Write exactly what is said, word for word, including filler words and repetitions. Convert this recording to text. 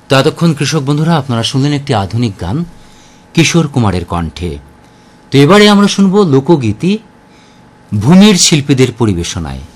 তো এতক্ষণ কৃষক বন্ধুরা আপনারা শুনলেন একটি আধুনিক গান কিশোর কুমারের কণ্ঠে। তো এবারে আমরা শুনব লোকগীতি ভূমির শিল্পীদের পরিবেশনায়।